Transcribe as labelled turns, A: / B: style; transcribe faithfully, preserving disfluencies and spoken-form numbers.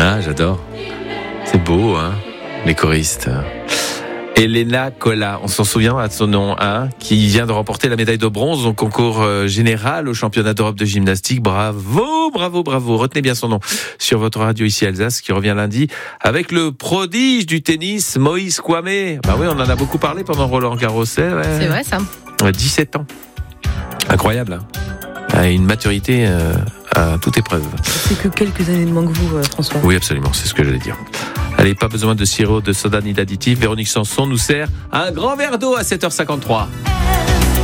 A: Ah, j'adore. C'est beau, hein, les choristes. Elena Cola, on s'en souvient à son nom, hein, qui vient de remporter la médaille de bronze au concours euh, général au championnat d'Europe de gymnastique. Bravo, bravo, bravo. Retenez bien son nom sur votre radio ici Alsace, qui revient lundi avec le prodige du tennis, Moïse Kouamé. Bah oui, on en a beaucoup parlé pendant Roland Garros. C'est, ouais.
B: C'est vrai ça.
A: dix-sept ans. Incroyable, hein. Une maturité euh, à toute épreuve.
B: C'est que quelques années de moins que vous, François.
A: Oui, absolument, c'est ce que j'allais dire. Allez, pas besoin de sirop, de soda ni d'additifs. Véronique Sanson nous sert un grand verre d'eau à sept heures cinquante-trois.